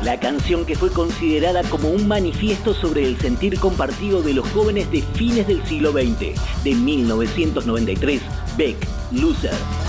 La canción que fue considerada como un manifiesto sobre el sentir compartido de los jóvenes de fines del siglo XX, de 1993, Beck, Loser.